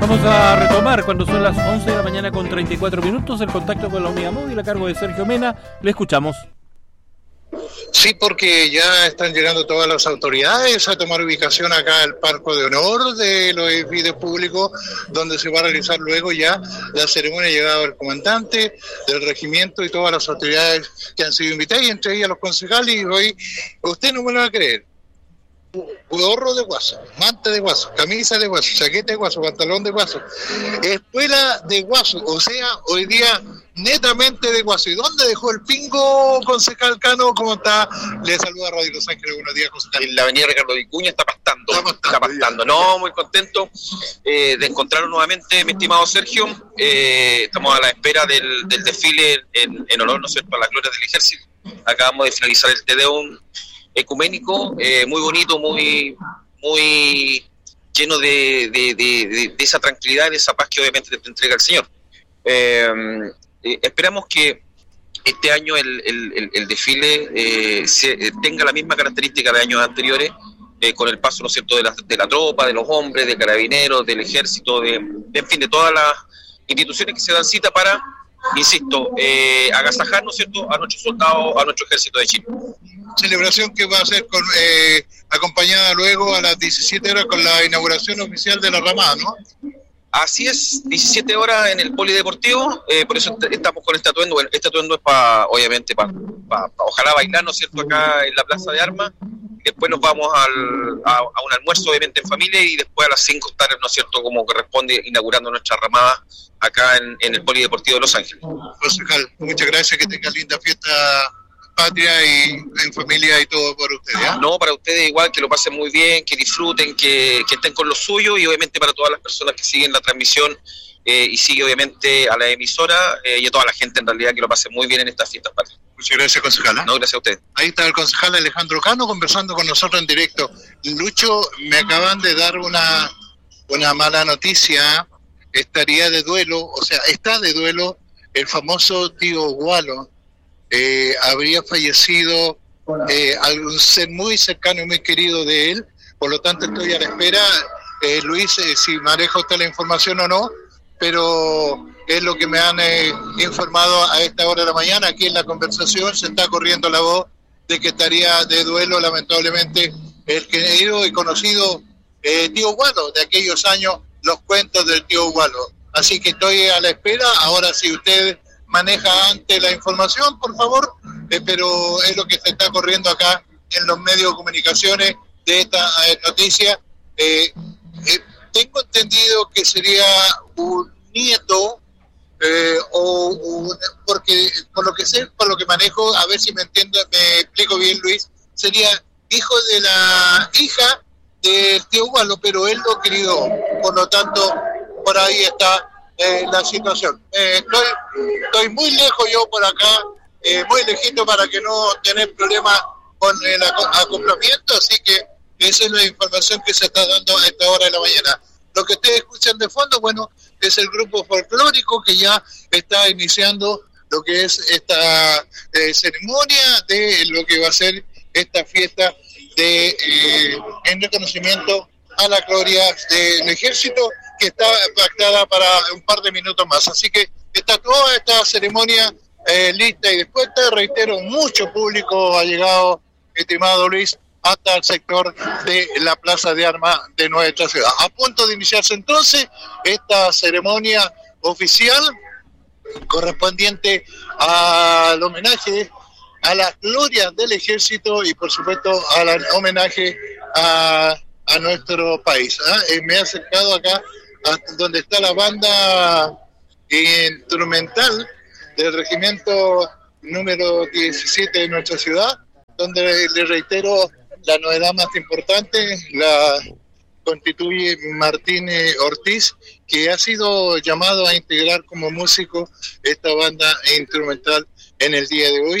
Vamos a retomar cuando son las 11 de la mañana con 34 minutos el contacto con la unidad móvil a cargo de Sergio Mena. Le escuchamos. Sí, porque ya están llegando todas las autoridades a tomar ubicación acá al Parque de Honor de los edificios públicos, donde se va a realizar luego ya la ceremonia de llegada del comandante, del regimiento y todas las autoridades que han sido invitadas, y entre ellas los concejales. Y hoy, usted no me lo va a creer, gorro de guaso, manta de guaso, camisa de guaso, chaqueta de guaso, pantalón de guaso, espuela de guaso, o sea, hoy día netamente de guaso. ¿Y dónde dejó el pingo, concejal Cano? ¿Cómo está? Le saluda Radio Los Ángeles, buenos días, concejal. En la avenida Ricardo Vicuña está pastando. No, muy contento de encontrarlo nuevamente, mi estimado Sergio. Estamos a la espera del desfile en honor, ¿no es cierto?, a la gloria del ejército. Acabamos de finalizar el Te Deum ecuménico, muy bonito, muy lleno de esa tranquilidad, de esa paz que obviamente te entrega el Señor. Esperamos que este año el desfile tenga la misma característica de años anteriores, con el paso, ¿no es cierto?, de la tropa, de los hombres, de carabineros, del ejército, en fin, de todas las instituciones que se dan cita para, insisto, agasajar, ¿no es cierto?, a nuestros soldados, a nuestro ejército de Chile. Celebración que va a ser acompañada luego a las 17 horas con la inauguración oficial de la ramada, ¿no? Así es, 17 horas en el polideportivo, por eso estamos con este atuendo. Bueno, este atuendo es obviamente para ojalá bailar, ¿no es cierto?, acá en la Plaza de Armas. Después nos vamos a un almuerzo, obviamente, en familia, y después a las 5 estar, ¿no es cierto?, como corresponde, inaugurando nuestra ramada acá en el polideportivo de Los Ángeles. Concejal, muchas gracias, que tenga linda fiesta patria y en familia y todo por ustedes, ¿eh? No, para ustedes igual, que lo pasen muy bien, que disfruten, que estén con lo suyo, y obviamente para todas las personas que siguen la transmisión y sigue obviamente a la emisora y a toda la gente en realidad, que lo pasen muy bien en estas fiestas patrias. Muchas gracias, concejal, ¿eh? No, gracias a usted. Ahí está el concejal Alejandro Cano conversando con nosotros en directo. Lucho, me acaban de dar una mala noticia. Estaría de duelo, o sea, está de duelo el famoso tío Gualo. Habría fallecido algún ser muy cercano y muy querido de él, por lo tanto estoy a la espera, Luis, si maneja usted la información o no, pero es lo que me han informado a esta hora de la mañana. Aquí en la conversación se está corriendo la voz de que estaría de duelo lamentablemente el querido y conocido tío Gualo, de aquellos años, los cuentos del tío Gualo. Así que estoy a la espera. Ahora, si usted maneja antes la información, por favor, pero es lo que se está corriendo acá en los medios de comunicaciones de esta noticia. Tengo entendido que sería un nieto, porque por lo que sé, por lo que manejo, a ver si me entiendo, me explico bien, Luis, sería hijo de la hija del tío Gualo, pero él lo querido, por lo tanto, por ahí está la situación. Estoy muy lejos yo por acá, muy lejito para que no tener problemas con el acoplamiento, así que esa es la información que se está dando a esta hora de la mañana. Lo que ustedes escuchan de fondo, bueno, es el grupo folclórico que ya está iniciando lo que es esta ceremonia de lo que va a ser esta fiesta en reconocimiento a la gloria del ejército, que está pactada para un par de minutos más. Así que está toda esta ceremonia lista, y después te reitero, mucho público ha llegado, estimado Luis, hasta el sector de la Plaza de Armas de nuestra ciudad. A punto de iniciarse entonces esta ceremonia oficial correspondiente al homenaje a las glorias del ejército y por supuesto al homenaje a nuestro país. Me he acercado acá hasta donde está la banda instrumental del regimiento número 17 de nuestra ciudad, donde le reitero la novedad más importante, la constituye Martín Ortiz, que ha sido llamado a integrar como músico esta banda instrumental en el día de hoy.